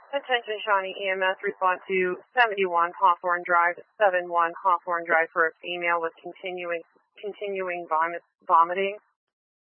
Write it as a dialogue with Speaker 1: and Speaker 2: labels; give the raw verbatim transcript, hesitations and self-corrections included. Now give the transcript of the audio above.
Speaker 1: Attention Shawnee E M S, respond to seventy-one Hawthorne Drive, seventy-one Hawthorne Drive for a female with continuing continuing vomit, vomiting.